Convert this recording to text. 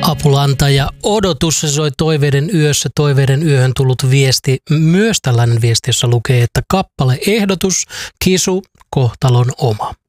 Apulanta ja odotus, se soi Toiveiden yössä. Toiveiden yöhön tullut viesti, myös tällainen viesti, jossa lukee, että kappale ehdotus, Kisu, kohtalon oma.